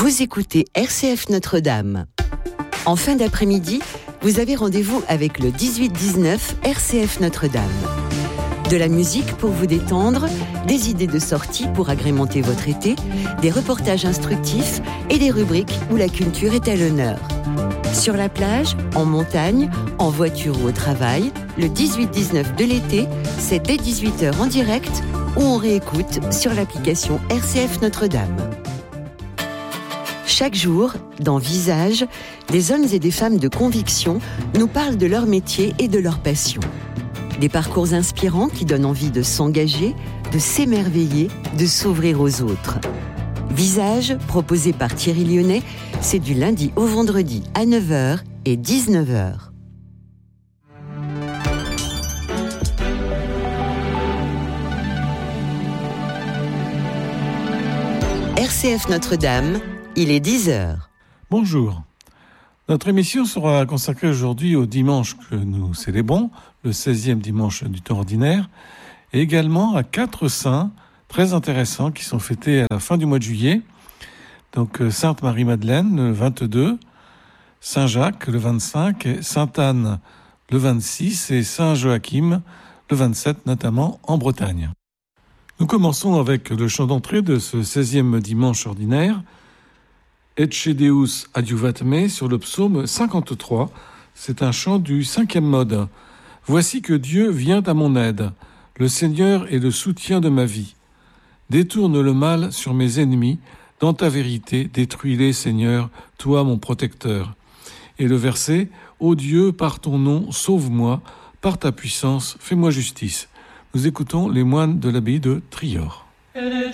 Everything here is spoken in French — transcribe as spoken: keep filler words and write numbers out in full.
Vous écoutez R C F Notre-Dame. En fin d'après-midi, vous avez rendez-vous avec le dix-huit dix-neuf R C F Notre-Dame. De la musique pour vous détendre, des idées de sortie pour agrémenter votre été, des reportages instructifs et des rubriques où la culture est à l'honneur. Sur la plage, en montagne, en voiture ou au travail, le dix-huit dix-neuf de l'été, c'est dès dix-huit heures en direct ou on réécoute sur l'application R C F Notre-Dame. Chaque jour, dans Visage, des hommes et des femmes de conviction nous parlent de leur métier et de leur passion. Des parcours inspirants qui donnent envie de s'engager, de s'émerveiller, de s'ouvrir aux autres. Visage, proposé par Thierry Lyonnais, c'est du lundi au vendredi à neuf heures et dix-neuf heures. R C F Notre-Dame, il est dix heures. Bonjour. Notre émission sera consacrée aujourd'hui au dimanche que nous célébrons, le seizième dimanche du temps ordinaire, et également à quatre saints très intéressants qui sont fêtés à la fin du mois de juillet. Donc Sainte Marie-Madeleine le vingt-deux, Saint Jacques le vingt-cinq, et Sainte Anne le vingt-six et Saint Joachim le vingt-sept, notamment en Bretagne. Nous commençons avec le chant d'entrée de ce seizième dimanche ordinaire, Ecce Deus adiuvat me, sur le psaume cinquante-trois. C'est un chant du cinquième mode. Voici que Dieu vient à mon aide. Le Seigneur est le soutien de ma vie. Détourne le mal sur mes ennemis. Dans ta vérité, détruis-les, Seigneur, toi mon protecteur. Et le verset, ô Dieu, par ton nom, sauve-moi. Par ta puissance, fais-moi justice. Nous écoutons les moines de l'abbaye de Trior.